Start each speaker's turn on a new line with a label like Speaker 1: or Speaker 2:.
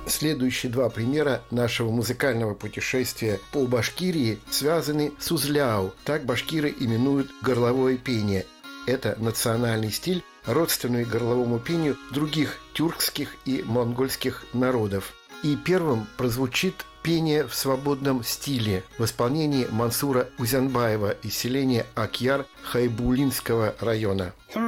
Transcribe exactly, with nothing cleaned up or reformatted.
Speaker 1: Следующие два примера нашего музыкального путешествия по Башкирии связаны с узляу. Так башкиры именуют горловое пение. Это национальный стиль, родственный горловому пению других тюркских и монгольских народов. И первым прозвучит пение в свободном стиле в исполнении Мансура Узянбаева из селения Акьяр Хайбулинского района.